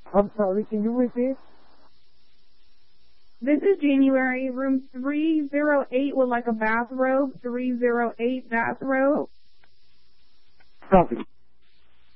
I'm sorry, can you repeat? This is January, room 308 would like a bathrobe, 308 bathrobe. Copy.